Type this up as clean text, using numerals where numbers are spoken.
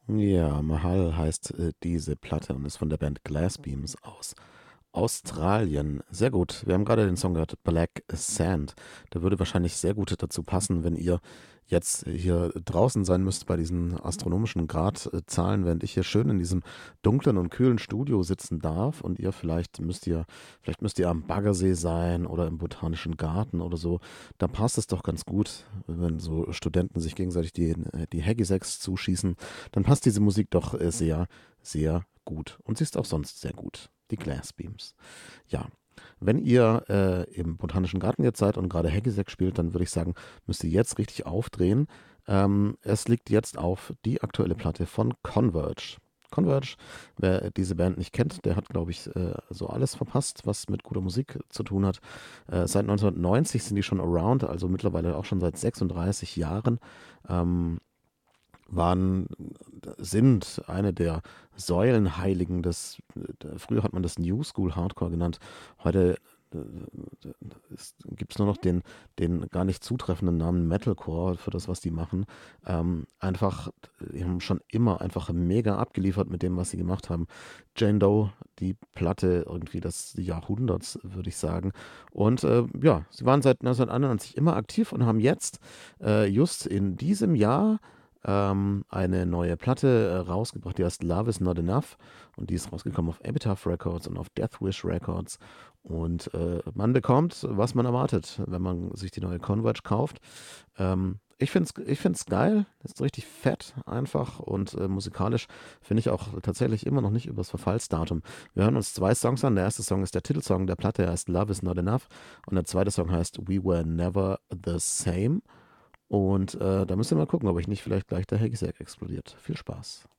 Ja, Mahal heißt diese Platte und ist von der Band Glassbeams aus Australien. Sehr gut. Wir haben gerade den Song gehört, Black Sand. Der würde wahrscheinlich sehr gut dazu passen, wenn ihr jetzt hier draußen sein müsst bei diesen astronomischen Gradzahlen, während ich hier schön in diesem dunklen und kühlen Studio sitzen darf und ihr vielleicht müsst ihr am Baggersee sein oder im Botanischen Garten oder so. Da passt es doch ganz gut, wenn so Studenten sich gegenseitig die Haggisacks zuschießen. Dann passt diese Musik doch sehr, sehr gut. Und sie ist auch sonst sehr gut. Die Glassbeams. Ja, wenn ihr im Botanischen Garten jetzt seid und gerade Hackisack spielt, dann würde ich sagen, müsst ihr jetzt richtig aufdrehen. Es liegt jetzt auf die aktuelle Platte von Converge. Converge, wer diese Band nicht kennt, der hat, glaube ich, so alles verpasst, was mit guter Musik zu tun hat. Seit 1990 sind die schon around, also mittlerweile auch schon seit 36 Jahren. Ähm, waren, sind eine der Säulenheiligen früher hat man das New School Hardcore genannt, heute gibt es nur noch den gar nicht zutreffenden Namen Metalcore für das, was die machen. Die haben schon immer einfach mega abgeliefert mit dem, was sie gemacht haben. Jane Doe, die Platte irgendwie des Jahrhunderts, würde ich sagen. Und ja, sie waren seit 1991 immer aktiv und haben jetzt just in diesem Jahr eine neue Platte rausgebracht, die heißt Love is Not Enough und die ist rausgekommen auf Epitaph Records und auf Deathwish Records und man bekommt, was man erwartet, wenn man sich die neue Converge kauft. Ich find's geil, ist richtig fett einfach und musikalisch finde ich auch tatsächlich immer noch nicht übers Verfallsdatum. Wir hören uns zwei Songs an. Der erste Song ist der Titelsong der Platte, der heißt Love is Not Enough und der zweite Song heißt We Were Never the Same. Und da müsst ihr mal gucken, ob euch nicht vielleicht gleich der Hacksack explodiert. Viel Spaß.